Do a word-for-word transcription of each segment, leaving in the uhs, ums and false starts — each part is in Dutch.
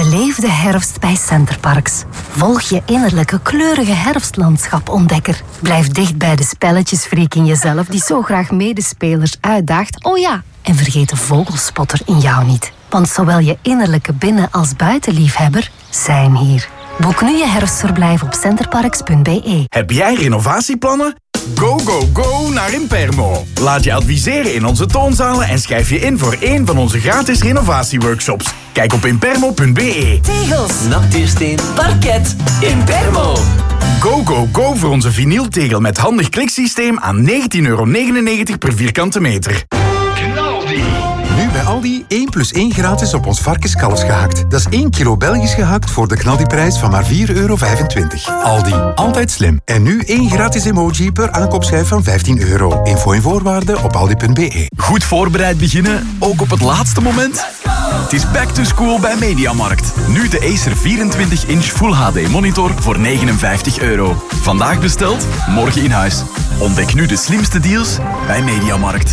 Beleef de herfst bij Centerparks. Volg je innerlijke kleurige herfstlandschap-ontdekker. Blijf dicht bij de spelletjesfreak in jezelf die zo graag medespelers uitdaagt. Oh ja, en vergeet de vogelspotter in jou niet. Want zowel je innerlijke binnen- als buitenliefhebber zijn hier. Boek nu je herfstverblijf op centerparks punt b e. Heb jij renovatieplannen? Go, go, go naar Impermo. Laat je adviseren in onze toonzalen en schrijf je in voor één van onze gratis renovatieworkshops. Kijk op impermo punt b e. Tegels, natuursteen, parket, Impermo. Go, go, go voor onze vinyltegel met handig kliksysteem aan negentien euro negenennegentig per vierkante meter. Knaldi. Nu bij Aldi één plus één gratis op ons varkenskalfs gehakt. Dat is één kilo Belgisch gehakt voor de Knaldi-prijs van maar vier euro vijfentwintig. Aldi, altijd slim. En nu één gratis emoji per aankoopschijf van vijftien euro. Info en voorwaarden op aldi punt b e. Goed voorbereid beginnen, ook op het laatste moment? Het is back to school bij Mediamarkt. Nu de Acer vierentwintig inch Full H D monitor voor negenenvijftig euro. Vandaag besteld, morgen in huis. Ontdek nu de slimste deals bij Mediamarkt.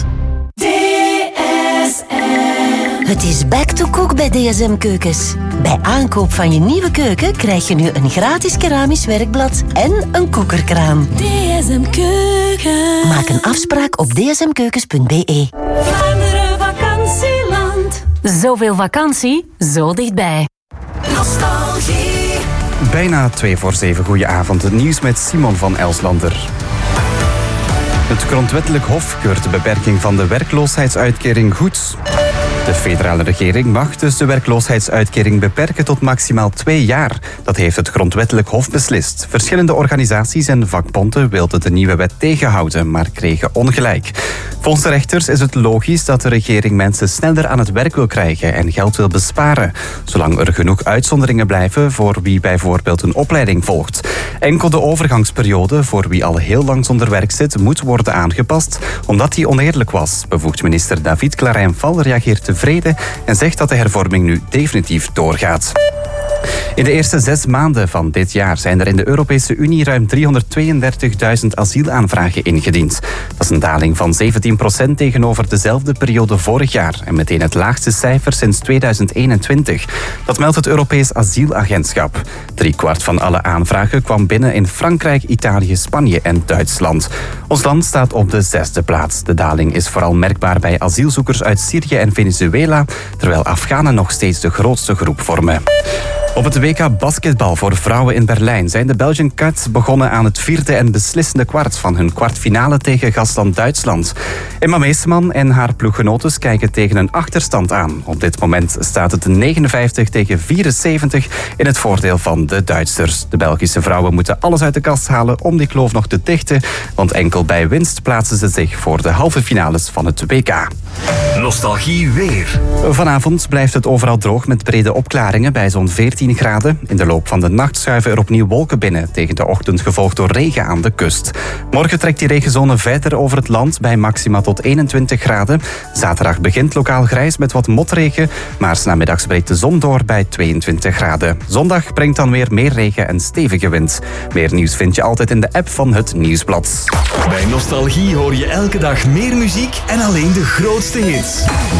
Het is back to cook bij D S M Keukens. Bij aankoop van je nieuwe keuken krijg je nu een gratis keramisch werkblad en een koekerkraan. D S M Keukens. Maak een afspraak op d s m keukens punt b e. Vlaanderen vakantieland. Zoveel vakantie, zo dichtbij. Nostalgie. Bijna twee voor zeven. Goedenavond. Het nieuws met Simon van Elslander. Het grondwettelijk hof keurt de beperking van de werkloosheidsuitkering goed. De federale regering mag dus de werkloosheidsuitkering beperken tot maximaal twee jaar. Dat heeft het grondwettelijk hof beslist. Verschillende organisaties en vakbonden wilden de nieuwe wet tegenhouden, maar kregen ongelijk. Volgens de rechters is het logisch dat de regering mensen sneller aan het werk wil krijgen en geld wil besparen, zolang er genoeg uitzonderingen blijven voor wie bijvoorbeeld een opleiding volgt. Enkel de overgangsperiode voor wie al heel lang zonder werk zit moet worden aangepast, omdat die oneerlijk was. Bevoegd minister David Clarijn-Val reageert tevreden en zegt dat de hervorming nu definitief doorgaat. In de eerste zes maanden van dit jaar zijn er in de Europese Unie ruim driehonderdtweeëndertigduizend asielaanvragen ingediend. Dat is een daling van zeventien procent tegenover dezelfde periode vorig jaar en meteen het laagste cijfer sinds tweeduizend eenentwintig. Dat meldt het Europees Asielagentschap. Driekwart van alle aanvragen kwam binnen in Frankrijk, Italië, Spanje en Duitsland. Ons land staat op de zesde plaats. De daling is vooral merkbaar bij asielzoekers uit Syrië en Venezuela, terwijl Afghanen nog steeds de grootste groep vormen. Op het W K basketbal voor vrouwen in Berlijn zijn de Belgian Cats begonnen aan het vierde en beslissende kwart van hun kwartfinale tegen gastland Duitsland. Emma Meesman en haar ploeggenotes kijken tegen een achterstand aan. Op dit moment staat het negenenvijftig tegen vierenzeventig in het voordeel van de Duitsers. De Belgische vrouwen moeten alles uit de kast halen om die kloof nog te dichten, want enkel bij winst plaatsen ze zich voor de halve finales van het W K. Nostalgie weer. Vanavond blijft het overal droog met brede opklaringen bij zo'n veertien graden. In de loop van de nacht schuiven er opnieuw wolken binnen, tegen de ochtend gevolgd door regen aan de kust. Morgen trekt die regenzone verder over het land bij maxima tot eenentwintig graden. Zaterdag begint lokaal grijs met wat motregen, maar 's namiddags breekt de zon door bij tweeëntwintig graden. Zondag brengt dan weer meer regen en stevige wind. Meer nieuws vind je altijd in de app van het Nieuwsblad. Bij Nostalgie hoor je elke dag meer muziek en alleen de grootste hits.